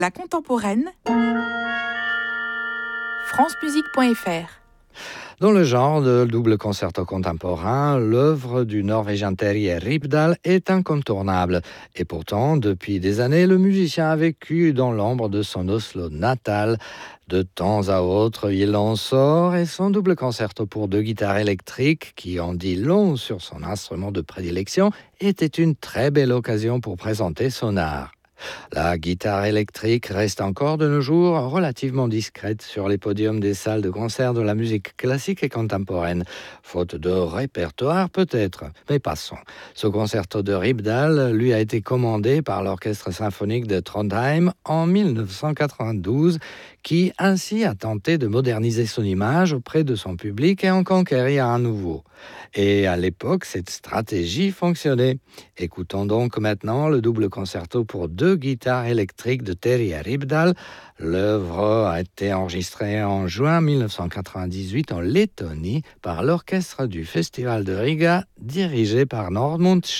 La contemporaine, francemusique.fr. Dans le genre de double concerto contemporain, l'œuvre du Norvégien Terje Ripdahl est incontournable. Et pourtant, depuis des années, le musicien a vécu dans l'ombre de son Oslo natal. De temps à autre, il en sort et son double concerto pour deux guitares électriques, qui en dit long sur son instrument de prédilection, était une très belle occasion pour présenter son art. La guitare électrique reste encore de nos jours relativement discrète sur les podiums des salles de concert de la musique classique et contemporaine. Faute de répertoire peut-être, mais passons. Ce concerto de Ripdahl lui a été commandé par l'Orchestre symphonique de Trondheim en 1992, qui ainsi a tenté de moderniser son image auprès de son public et en conquérir un nouveau. Et à l'époque, cette stratégie fonctionnait. Écoutons donc maintenant le double concerto pour deux guitares électriques de Terje Ripdahl. L'œuvre a été enregistrée en juin 1998 en Lettonie par l'orchestre du Festival de Riga, dirigé par Norman